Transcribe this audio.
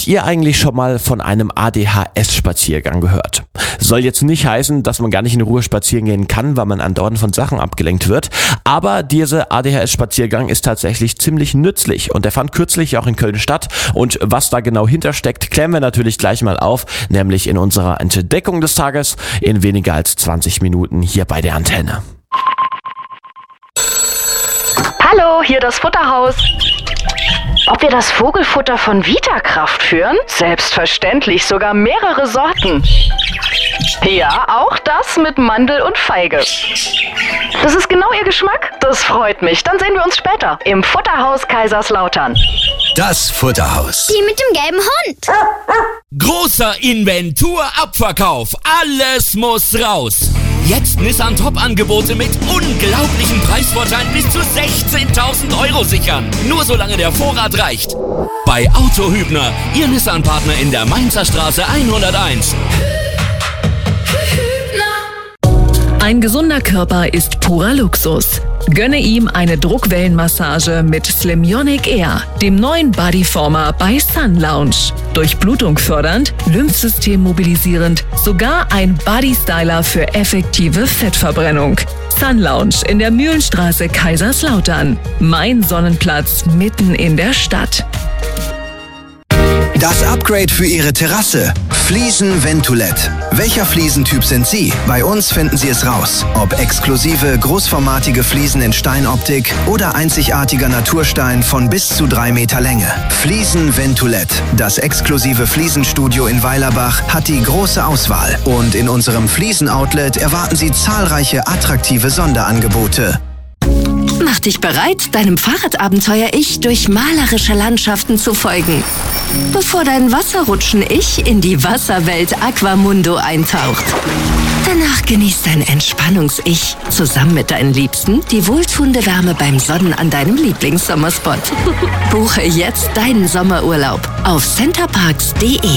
Habt ihr eigentlich schon mal von einem ADHS-Spaziergang gehört? Soll jetzt nicht heißen, dass man gar nicht in Ruhe spazieren gehen kann, weil man andauernd von Sachen abgelenkt wird. Aber dieser ADHS-Spaziergang ist tatsächlich ziemlich nützlich und der fand kürzlich auch in Köln statt. Und was da genau hintersteckt, klären wir natürlich gleich mal auf, nämlich in unserer Entdeckung des Tages in weniger als 20 Minuten hier bei der Antenne. Hallo, hier das Futterhaus. Ob wir das Vogelfutter von Vitakraft führen? Selbstverständlich, sogar mehrere Sorten. Ja, auch das mit Mandel und Feige. Das ist genau Ihr Geschmack? Das freut mich. Dann sehen wir uns später im Futterhaus Kaiserslautern. Das Futterhaus. Die mit dem gelben Hund. Großer Inventurabverkauf. Alles muss raus. Jetzt Nissan Top-Angebote mit unglaublichen Preisvorteilen bis zu 16.000 Euro sichern. Nur solange der Vorrat reicht. Bei Auto Hübner, Ihr Nissan-Partner in der Mainzer Straße 101. Ein gesunder Körper ist purer Luxus. Gönne ihm eine Druckwellenmassage mit Slimyonic Air, dem neuen Bodyformer bei Sun Lounge. Durchblutung fördernd, Lymphsystem mobilisierend, sogar ein Bodystyler für effektive Fettverbrennung. Sun Lounge in der Mühlenstraße Kaiserslautern. Mein Sonnenplatz mitten in der Stadt. Das Upgrade für Ihre Terrasse. Fliesen Ventulet. Welcher Fliesentyp sind Sie? Bei uns finden Sie es raus. Ob exklusive, großformatige Fliesen in Steinoptik oder einzigartiger Naturstein von bis zu 3 Meter Länge. Fliesen Ventulet. Das exklusive Fliesenstudio in Weilerbach hat die große Auswahl. Und in unserem Fliesen-Outlet erwarten Sie zahlreiche attraktive Sonderangebote. Mach dich bereit, deinem Fahrradabenteuer-Ich durch malerische Landschaften zu folgen. Bevor dein Wasserrutschen-Ich in die Wasserwelt Aquamundo eintaucht. Danach genießt dein Entspannungs-Ich zusammen mit deinen Liebsten die wohltuende Wärme beim Sonnen an deinem Lieblingssommerspot. Buche jetzt deinen Sommerurlaub auf centerparks.de.